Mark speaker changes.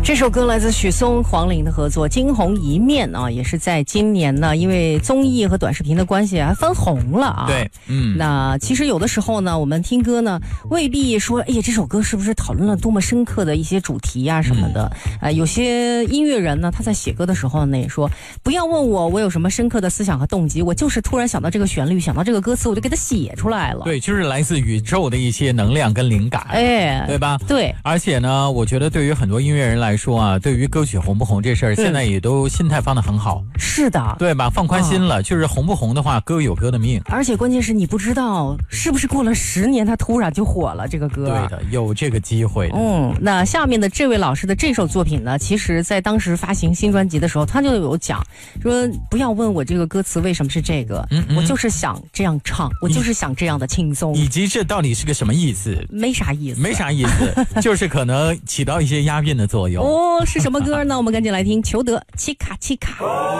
Speaker 1: 这首歌来自许嵩、黄龄的合作《惊鸿一面》啊，也是在今年呢，因为综艺和短视频的关系还翻红了啊。
Speaker 2: 对，
Speaker 1: 那其实有的时候呢，我们听歌呢，未必说，哎呀，这首歌是不是讨论了多么深刻的一些主题啊什么的。有些音乐人呢，他在写歌的时候呢，也说，不要问我有什么深刻的思想和动机，我就是突然想到这个旋律，想到这个歌词，我就给它写出来了。
Speaker 2: 对，就是来自宇宙的一些能量跟灵感，对吧？
Speaker 1: 对。
Speaker 2: 而且呢，我觉得对于很多音乐人来说啊，对于歌曲红不红这事儿，现在也都心态放得很好。
Speaker 1: 是的，
Speaker 2: 对吧？放宽心了，就是红不红的话，歌有歌的命。
Speaker 1: 而且关键是你不知道是不是过了10年，它突然就火了这个歌。
Speaker 2: 对的，有这个机会的。
Speaker 1: 那下面的这位老师的这首作品呢，其实在当时发行新专辑的时候，他就有讲说，不要问我这个歌词为什么是这个，我就是想这样唱，我就是想这样的轻松，
Speaker 2: 以及这到底是个什么意思？
Speaker 1: 没啥意思，
Speaker 2: 没啥意思，就是可能起到一些押韵的作用。
Speaker 1: 是什么歌呢？我们赶紧来听裘德《奇卡奇卡》。